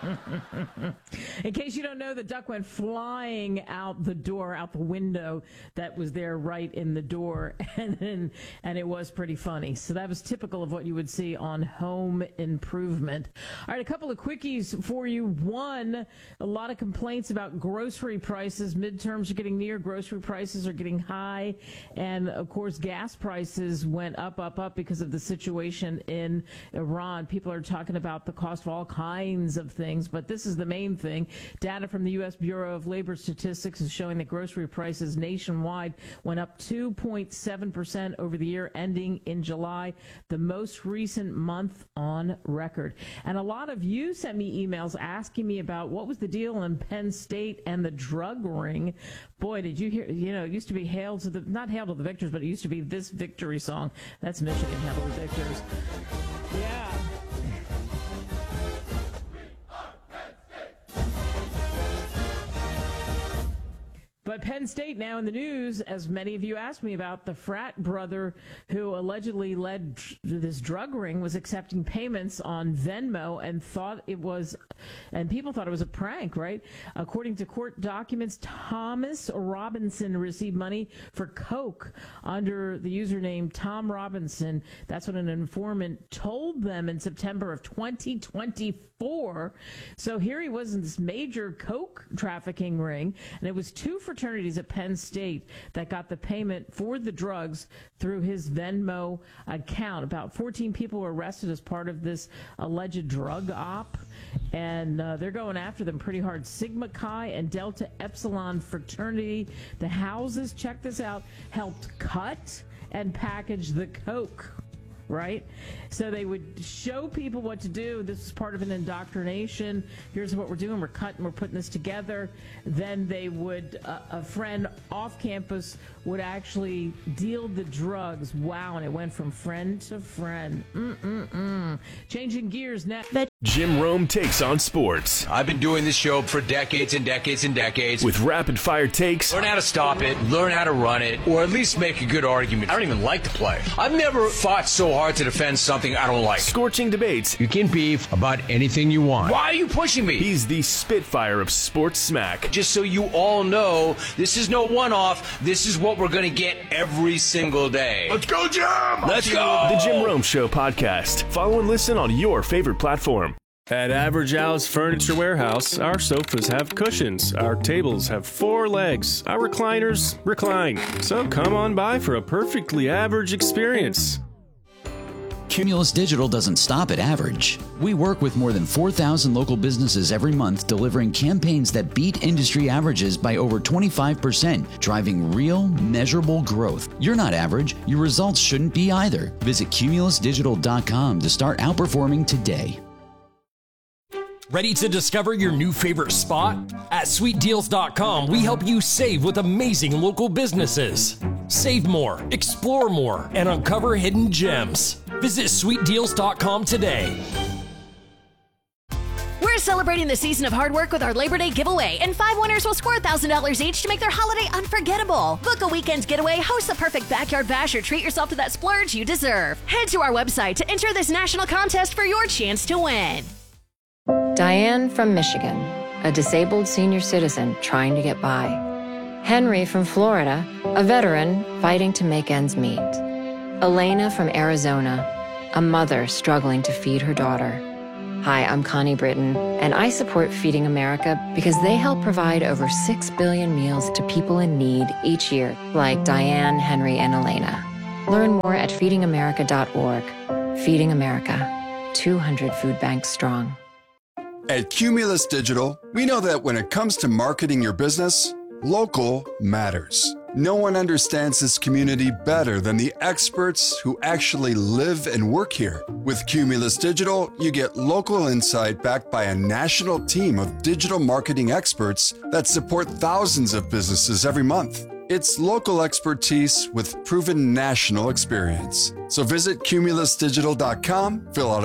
In case you don't know, the duck went flying out the door, out the window that was there right in the door, and it was pretty funny. So that was typical of what you would see on Home Improvement. All right, a couple of quickies for you. One, a lot of complaints about grocery prices. Midterms are getting near. Grocery prices are getting high. And, of course, gas prices went up because of the situation in Iran. People are talking about the cost of all kinds of things, but this is the main thing. Data from the U.S. Bureau of Labor Statistics is showing that grocery prices nationwide went up 2.7% over the year ending in July, the most recent month on record. And a lot of you sent me emails asking me about what was the deal in Penn State and the drug ring. Boy, did you hear, it used to be not Hail to the Victors, but it used to be this victory song. That's Michigan, Hail to the Victors. Yeah. But Penn State now in the news, as many of you asked me about, the frat brother who allegedly led this drug ring was accepting payments on Venmo and people thought it was a prank, right? According to court documents, Thomas Robinson received money for coke under the username Tom Robinson. That's what an informant told them in September of 2024. So here he was in this major coke trafficking ring, and it was two fraternities at Penn State that got the payment for the drugs through his Venmo account. About 14 people were arrested as part of this alleged drug op, and they're going after them pretty hard. Sigma Chi and Delta Epsilon fraternity, the houses, check this out, helped cut and package the coke. Right? So they would show people what to do. This is part of an indoctrination. Here's what we're doing. We're putting this together. Then they would, a friend off campus would actually deal the drugs. Wow. And it went from friend to friend. Changing gears now. Jim Rome takes on sports. I've been doing this show for decades and decades and decades. With rapid-fire takes. Learn how to stop it, learn how to run it, or at least make a good argument. I don't even like to play. I've never fought so hard to defend something I don't like. Scorching debates. You can beef about anything you want. Why are you pushing me? He's the Spitfire of sports smack. Just so you all know, this is no one-off. This is what we're going to get every single day. Let's go, Jim! Let's go! The Jim Rome Show podcast. Follow and listen on your favorite platform. At Average Al's Furniture Warehouse, our sofas have cushions, our tables have 4 legs, our recliners recline. So come on by for a perfectly average experience. Cumulus Digital doesn't stop at average. We work with more than 4,000 local businesses every month, delivering campaigns that beat industry averages by over 25%, driving real, measurable growth. You're not average. Your results shouldn't be either. Visit cumulusdigital.com to start outperforming today. Ready to discover your new favorite spot? At SweetDeals.com, we help you save with amazing local businesses. Save more, explore more, and uncover hidden gems. Visit SweetDeals.com today. We're celebrating the season of hard work with our Labor Day giveaway, and 5 winners will score $1,000 each to make their holiday unforgettable. Book a weekend getaway, host the perfect backyard bash, or treat yourself to that splurge you deserve. Head to our website to enter this national contest for your chance to win. Diane from Michigan, a disabled senior citizen trying to get by. Henry from Florida, a veteran fighting to make ends meet. Elena from Arizona, a mother struggling to feed her daughter. Hi, I'm Connie Britton, and I support Feeding America because they help provide over 6 billion meals to people in need each year, like Diane, Henry, and Elena. Learn more at feedingamerica.org. Feeding America, 200 food banks strong. At Cumulus Digital, we know that when it comes to marketing your business, local matters. No one understands this community better than the experts who actually live and work here. With Cumulus Digital, you get local insight backed by a national team of digital marketing experts that support thousands of businesses every month. It's local expertise with proven national experience. So visit cumulusdigital.com, fill out